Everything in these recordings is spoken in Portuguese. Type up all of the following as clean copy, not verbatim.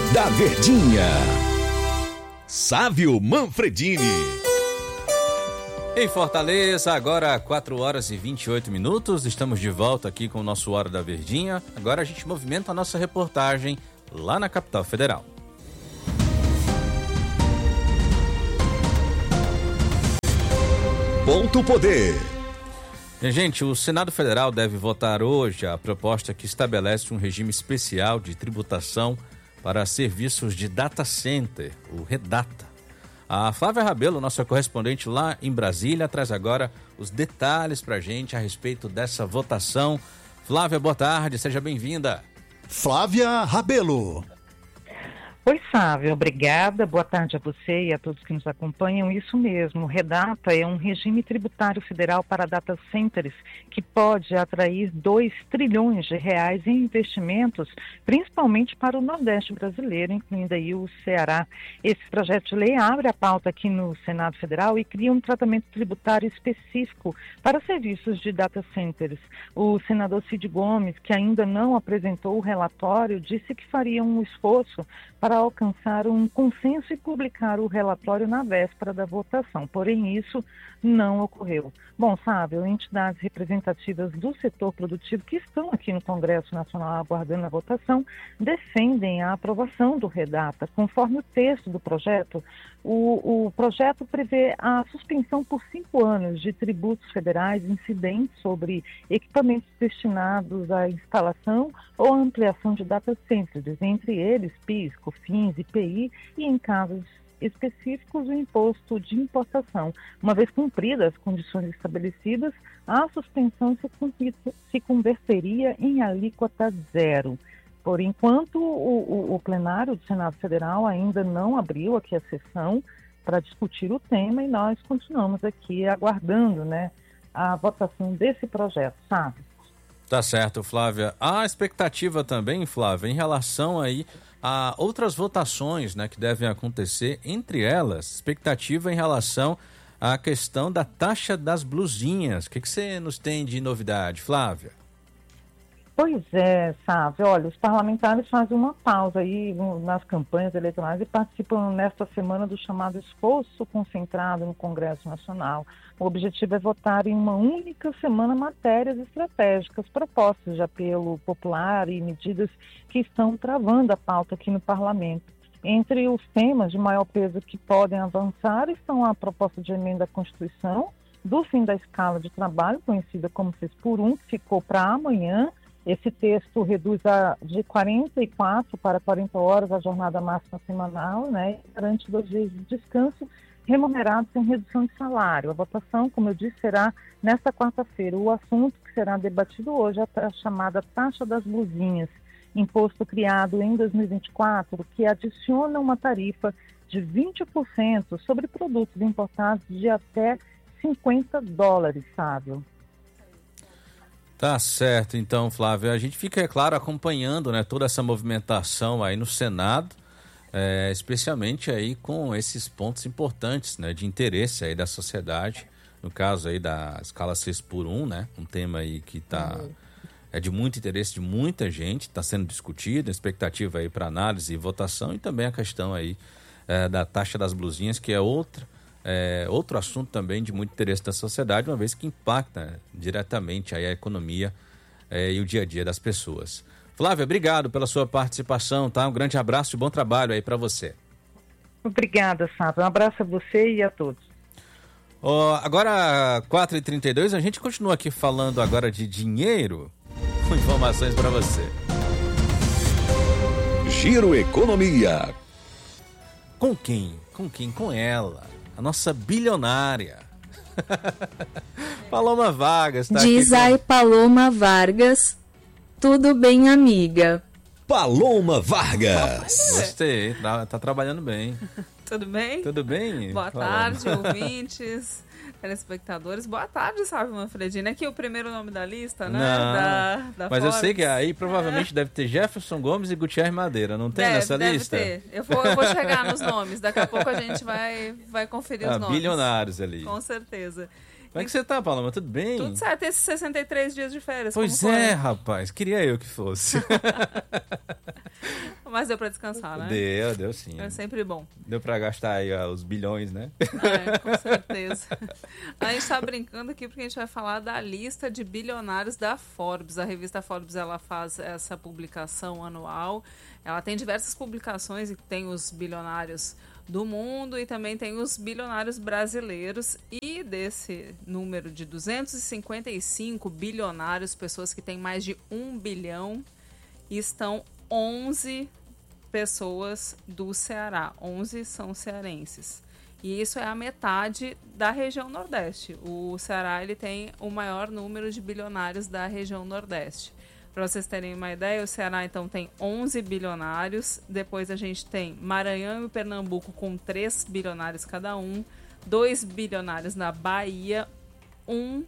da Verdinha. Sávio Manfredini. Em Fortaleza, agora 4h28, estamos de volta aqui com o nosso Hora da Verdinha. Agora a gente movimenta a nossa reportagem lá na capital federal. Ponto Poder. Gente, o Senado Federal deve votar hoje a proposta que estabelece um regime especial de tributação para serviços de data center, o Redata. A Flávia Rabelo, nossa correspondente lá em Brasília, traz agora os detalhes para a gente a respeito dessa votação. Flávia, boa tarde, seja bem-vinda. Flávia Rabelo. Oi, Sávio, obrigada. Boa tarde a você e a todos que nos acompanham. Isso mesmo, o Redata é um regime tributário federal para data centers que pode atrair 2 trilhões de reais em investimentos, principalmente para o Nordeste brasileiro, incluindo aí o Ceará. Esse projeto de lei abre a pauta aqui no Senado Federal e cria um tratamento tributário específico para serviços de data centers. O senador Cid Gomes, que ainda não apresentou o relatório, disse que faria um esforço para alcançar um consenso e publicar o relatório na véspera da votação. Porém, isso não ocorreu. Bom, Sávio, entidades representativas do setor produtivo que estão aqui no Congresso Nacional aguardando a votação defendem a aprovação do Redata. Conforme o texto do projeto, o projeto prevê a suspensão por 5 anos de tributos federais incidentes sobre equipamentos destinados à instalação ou ampliação de data centers, entre eles PIS, COFINS, IPI e, em casos específicos, o imposto de importação. Uma vez cumpridas as condições estabelecidas, a suspensão se converteria em alíquota zero. Por enquanto, o plenário do Senado Federal ainda não abriu aqui a sessão para discutir o tema e nós continuamos aqui aguardando, a votação desse projeto, sabe? Tá certo, Flávia. Há expectativa também, Flávia, em relação aí a outras votações, que devem acontecer, entre elas, expectativa em relação à questão da taxa das blusinhas. O que você nos tem de novidade, Flávia? Pois é, Sávio. Olha, os parlamentares fazem uma pausa aí nas campanhas eleitorais e participam nesta semana do chamado esforço concentrado no Congresso Nacional. O objetivo é votar em uma única semana matérias estratégicas, propostas de apelo popular e medidas que estão travando a pauta aqui no Parlamento. Entre os temas de maior peso que podem avançar estão a proposta de emenda à Constituição, do fim da escala de trabalho, conhecida como 6x1, que ficou para amanhã. Esse texto reduz de 44 para 40 horas a jornada máxima semanal, e garante 2 dias de descanso remunerados sem redução de salário. A votação, como eu disse, será nesta quarta-feira. O assunto que será debatido hoje é a chamada taxa das blusinhas, imposto criado em 2024, que adiciona uma tarifa de 20% sobre produtos importados de até $50, Sávio. Tá certo, então, Flávia. A gente fica, é claro, acompanhando, toda essa movimentação aí no Senado, especialmente aí com esses pontos importantes, de interesse aí da sociedade, no caso aí da escala 6x1, um tema aí que é de muito interesse de muita gente, está sendo discutido, expectativa aí para análise e votação, e também a questão aí da taxa das blusinhas, que é outro assunto também de muito interesse da sociedade, uma vez que impacta diretamente aí a economia e o dia a dia das pessoas. Flávia, obrigado pela sua participação, tá? Um grande abraço e bom trabalho aí para você. Obrigada, Sávio. Um abraço a você e a todos. Agora, 4h32, a gente continua aqui falando agora de dinheiro, com informações para você. Giro Economia. Com quem? Com ela. A nossa bilionária. Paloma Vargas. Tá Diz aqui aí, Paloma Vargas. Tudo bem, amiga? Paloma Vargas. Gostei, tá trabalhando bem. Tudo bem? Tudo bem? Boa tarde, ouvintes, telespectadores. Boa tarde, Sávio Manfredini. Aqui o primeiro nome da lista, Não, da mas Forbes. eu sei que aí provavelmente deve ter Jefferson Gomes e Gutierrez Madeira, não tem nessa lista? Deve ter. Eu vou chegar nos nomes, daqui a pouco a gente vai conferir os nomes. Bilionários ali. Com certeza. Como é que você tá, Paloma? Tudo bem? Tudo certo, esses 63 dias de férias. Pois como é, foi? rapaz. Queria eu que fosse. Mas deu pra descansar, né? Deu sim. É sempre bom. Deu pra gastar aí os bilhões, né? Com certeza. A gente tá brincando aqui porque a gente vai falar da lista de bilionários da Forbes. A revista Forbes, ela faz essa publicação anual. Ela tem diversas publicações e tem os bilionários do mundo e também tem os bilionários brasileiros. E desse número de 255 bilionários, pessoas que têm mais de 1 bilhão, estão 11 pessoas do Ceará. 11 são cearenses. E isso é a metade da região Nordeste. O Ceará ele tem o maior número de bilionários da região Nordeste. Para vocês terem uma ideia, o Ceará então tem 11 bilionários. Depois a gente tem Maranhão e Pernambuco com 3 bilionários cada um. 2 bilionários na Bahia, 1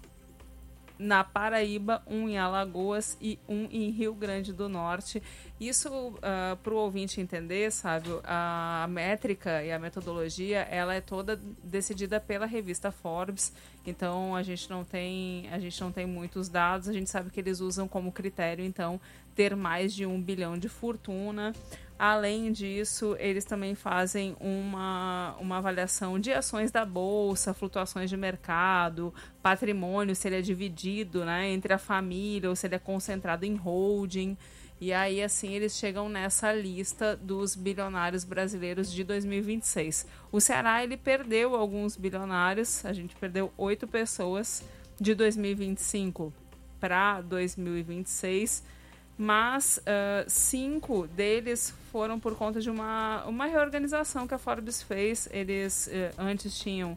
na Paraíba, 1 em Alagoas e 1 em Rio Grande do Norte. Isso, para o ouvinte entender, sabe, a métrica e a metodologia, ela é toda decidida pela revista Forbes. Então, a gente não tem muitos dados. A gente sabe que eles usam como critério, então, ter mais de 1 bilhão de fortuna. Além disso, eles também fazem uma avaliação de ações da bolsa, flutuações de mercado, patrimônio, se ele é dividido, né, entre a família ou se ele é concentrado em holding. E aí, assim, eles chegam nessa lista dos bilionários brasileiros de 2026. O Ceará, ele perdeu alguns bilionários, a gente perdeu 8 pessoas de 2025 para 2026. Mas 5 deles foram por conta de uma reorganização que a Forbes fez. Eles antes tinham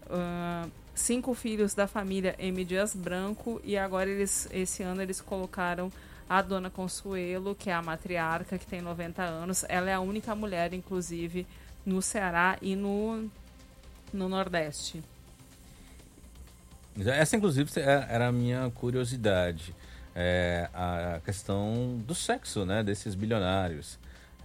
5 filhos da família M. Dias Branco e agora esse ano eles colocaram a Dona Consuelo, que é a matriarca, que tem 90 anos. Ela é a única mulher, inclusive, no Ceará e no Nordeste. Essa, inclusive, era a minha curiosidade. A questão do sexo, né, desses bilionários.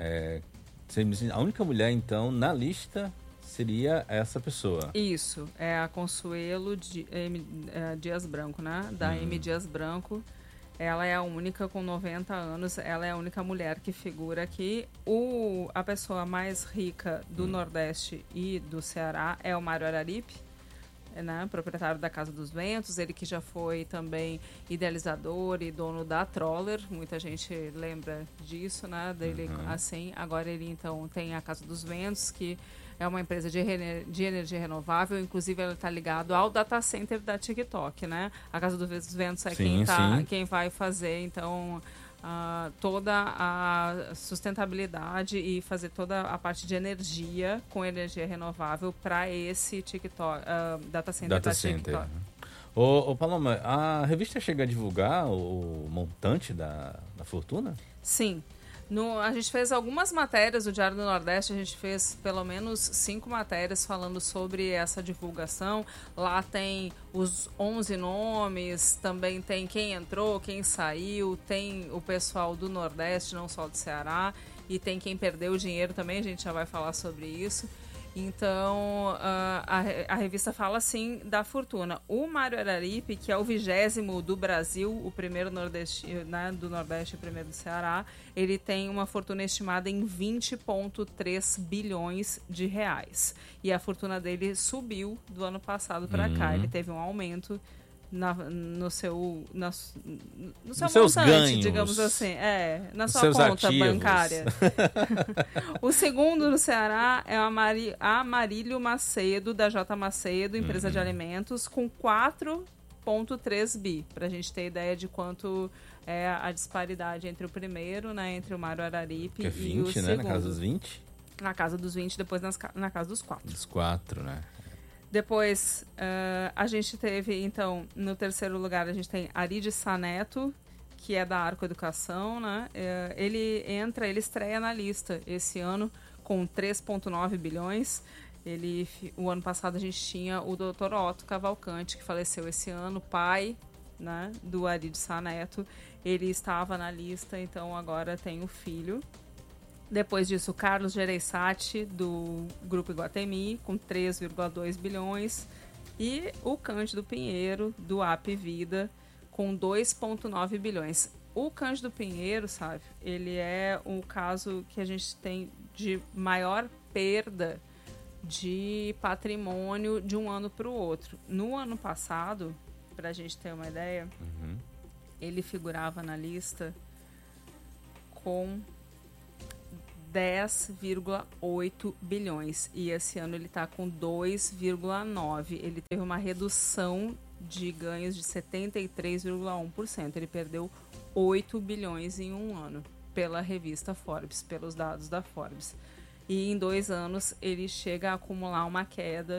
A única mulher, então, na lista seria essa pessoa. Isso, é a Consuelo Dias Branco, né? Da M. Dias Branco. Ela é a única com 90 anos, ela é a única mulher que figura aqui. A pessoa mais rica do Nordeste e do Ceará é o Mário Araripe, né, proprietário da Casa dos Ventos, ele que já foi também idealizador e dono da Troller, muita gente lembra disso, né, dele assim. Agora ele então tem a Casa dos Ventos, que é uma empresa de energia renovável, inclusive ela está ligado ao data center da TikTok, né? A Casa dos Ventos é quem vai fazer então toda a sustentabilidade e fazer toda a parte de energia com energia renovável para esse TikTok, data center da TikTok. Ô Paloma, a revista chega a divulgar o montante da fortuna? Sim. A gente fez algumas matérias, o Diário do Nordeste, a gente fez pelo menos 5 matérias falando sobre essa divulgação. Lá tem os 11 nomes, também tem quem entrou, quem saiu, tem o pessoal do Nordeste, não só do Ceará, e tem quem perdeu o dinheiro também, a gente já vai falar sobre isso. Então, a revista fala, sim, da fortuna. O Mário Araripe, que é o 20º do Brasil, o primeiro nordestino, né, do Nordeste e o primeiro do Ceará, ele tem uma fortuna estimada em 20,3 bilhões de reais. E a fortuna dele subiu do ano passado para cá. Ele teve um aumento no seu montante, ganhos, digamos assim, na sua conta bancária. O segundo no Ceará é a Marílio Macedo, da J. Macedo, empresa de alimentos, com 4,3 bi, para a gente ter ideia de quanto é a disparidade entre o primeiro, né, entre o Mário Araripe que é 20, e o né, segundo. na casa dos 20? Na casa dos 20, depois na casa dos 4. Dos 4, né? Depois, a gente teve, então, no terceiro lugar, a gente tem Arides Saneto, que é da Arco Educação, né? Ele estreia na lista esse ano com 3,9 bilhões. O ano passado a gente tinha o Dr. Otto Cavalcante, que faleceu esse ano, pai, né, do Arides Saneto. Ele estava na lista, então agora tem o filho. Depois disso, Carlos Gereissati, do Grupo Iguatemi, com 3,2 bilhões. E o Cândido Pinheiro, do App Vida, com 2,9 bilhões. O Cândido Pinheiro, sabe, ele é o caso que a gente tem de maior perda de patrimônio de um ano para o outro. No ano passado, para a gente ter uma ideia, ele figurava na lista com 10,8 bilhões. E esse ano ele está com 2,9. Ele teve uma redução de ganhos de 73,1%. Ele perdeu 8 bilhões em um ano pela revista Forbes, pelos dados da Forbes. E em 2 anos ele chega a acumular uma queda